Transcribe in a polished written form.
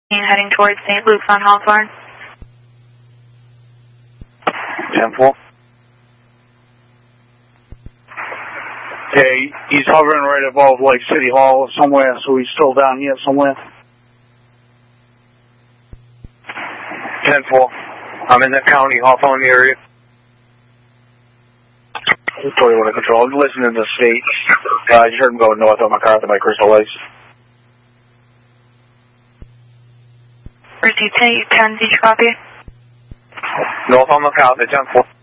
heading towards St. Luke's on Hawthorne. 10-4. Okay, he's hovering right above like City Hall somewhere, so he's still down here somewhere. 10-4. I'm in the county Hawthorne area. 21 to control. I'm listening to the state. I just heard him going north on my car to my Crystal Lights. Receipt 10, did you copy? North on Lookout, 10-4.